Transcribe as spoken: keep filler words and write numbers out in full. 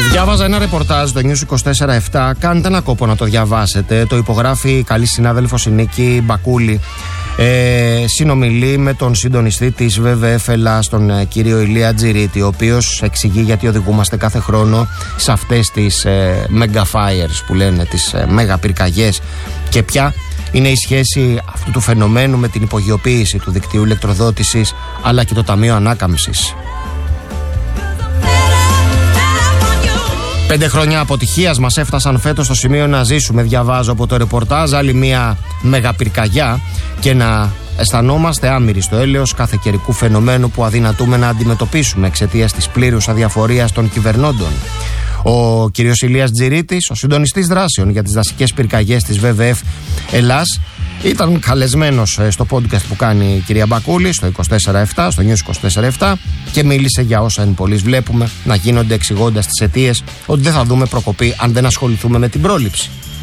Διάβαζα ένα ρεπορτάζ στο News είκοσι τέσσερα επτά. Κάντε ένα κόπο να το διαβάσετε. Το υπογράφει η καλή συνάδελφος η Νίκη Μπακούλη. Ε, συνομιλεί με τον συντονιστή της βι βι εφ Ελλάς, τον ε, κύριο Ηλία Τζιρίτη, ο οποίος εξηγεί γιατί οδηγούμαστε κάθε χρόνο σε αυτές τις ε, mega fires που λένε, τις ε, μέγα πυρκαγιές, και ποια είναι η σχέση αυτού του φαινομένου με την υπογειοποίηση του δικτύου ηλεκτροδότησης αλλά και το Ταμείο Ανάκαμψης. Πέντε χρόνια αποτυχίας μας έφτασαν φέτος στο σημείο να ζήσουμε, διαβάζω από το ρεπορτάζ, άλλη μια μεγαπυρκαγιά και να αισθανόμαστε άμυροι στο έλεος κάθε καιρικού φαινομένου που αδυνατούμε να αντιμετωπίσουμε εξαιτίας της πλήρους αδιαφορίας των κυβερνώντων. Ο κ. Ηλίας Τζιρίτης, ο συντονιστής δράσεων για τις δασικές πυρκαγιές της βι βι εφ Ελλάς, ήταν καλεσμένος στο podcast που κάνει η κυρία Μπακούλη στο είκοσι τέσσερα επτά, στο News είκοσι τέσσερα επτά, και μίλησε για όσα εν πολλοίς βλέπουμε να γίνονται, εξηγώντας τις αιτίες ότι δεν θα δούμε προκοπή αν δεν ασχοληθούμε με την πρόληψη.